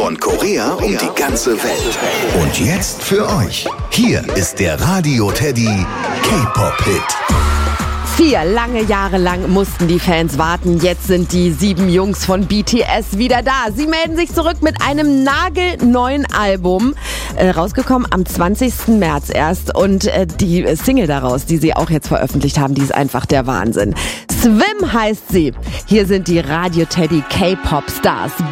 Von Korea um die ganze Welt. Und jetzt für euch. Hier ist der Radio Teddy K-Pop-Hit. 4 lange Jahre lang mussten die Fans warten. Jetzt sind die 7 Jungs von BTS wieder da. Sie melden sich zurück mit einem nagelneuen Album. Rausgekommen am 20. März erst. Und die Single daraus, die sie auch jetzt veröffentlicht haben, die ist einfach der Wahnsinn. Swim heißt sie. Hier sind die Radio Teddy K-Pop Stars.